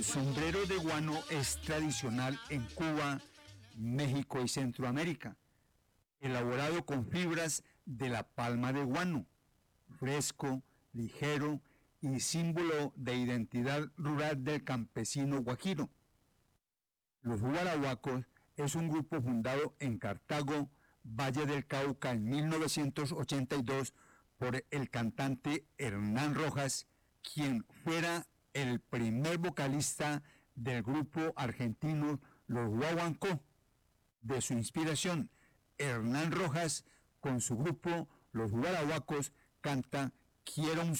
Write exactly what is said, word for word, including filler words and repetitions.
El sombrero de guano es tradicional en Cuba, México y Centroamérica, elaborado con fibras de la palma de guano, fresco, ligero y símbolo de identidad rural del campesino guajiro. Los guarahuacos es un grupo fundado en Cartago, Valle del Cauca, en mil novecientos ochenta y dos por el cantante Hernán Rojas, quien fuera el primer vocalista del grupo argentino Los Guaguancó. De su inspiración, Hernán Rojas, con su grupo Los Guarahuacos, canta Quiero un